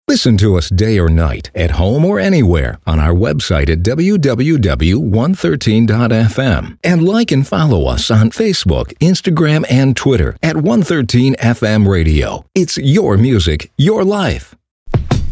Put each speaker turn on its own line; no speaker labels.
Listen to us day or night, at home or anywhere, on our website at www.113.fm. And like and follow us on Facebook, Instagram, and Twitter at 113FM Radio. It's your music, your life.